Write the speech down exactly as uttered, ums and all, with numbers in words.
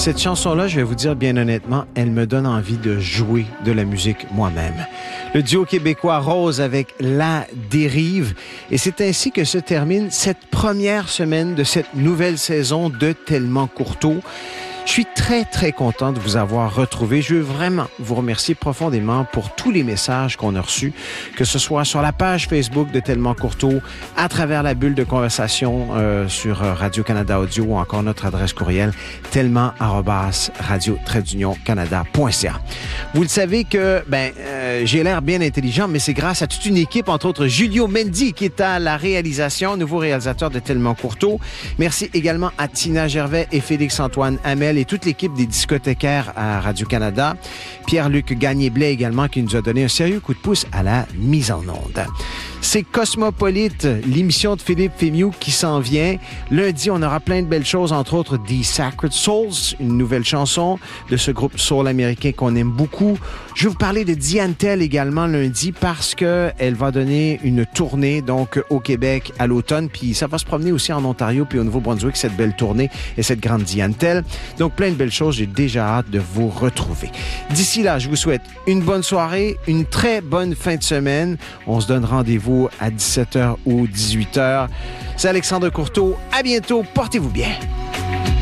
Cette chanson-là, je vais vous dire bien honnêtement, elle me donne envie de jouer de la musique moi-même. Le duo québécois Rose avec La Dérive. Et c'est ainsi que se termine cette première semaine de cette nouvelle saison de Tellement Courteau. Je suis très, très content de vous avoir retrouvé. Je veux vraiment vous remercier profondément pour tous les messages qu'on a reçus, que ce soit sur la page Facebook de Tellement Courteau, à travers la bulle de conversation euh, sur Radio-Canada Audio ou encore notre adresse courriel tellement arobase radio-canada point c a. Vous le savez que ben euh, j'ai l'air bien intelligent, mais c'est grâce à toute une équipe, entre autres Julio Mendy qui est à la réalisation, nouveau réalisateur de Tellement Courteau. Merci également à Tina Gervais et Félix-Antoine Hamel et toute l'équipe des discothécaires à Radio-Canada. Pierre-Luc Gagné-Blais également qui nous a donné un sérieux coup de pouce à la mise en onde. C'est Cosmopolite, l'émission de Philippe Fémieux qui s'en vient. Lundi, on aura plein de belles choses, entre autres The Sacred Souls, une nouvelle chanson de ce groupe soul américain qu'on aime beaucoup. Je vais vous parler de Diane Tell également lundi parce qu'elle va donner une tournée donc au Québec à l'automne, puis ça va se promener aussi en Ontario puis au Nouveau-Brunswick, cette belle tournée et cette grande Diane Tell. Donc plein de belles choses, j'ai déjà hâte de vous retrouver. D'ici là, je vous souhaite une bonne soirée, une très bonne fin de semaine. On se donne rendez-vous à dix-sept heures ou dix-huit heures. C'est Alexandre Courteau. À bientôt. Portez-vous bien.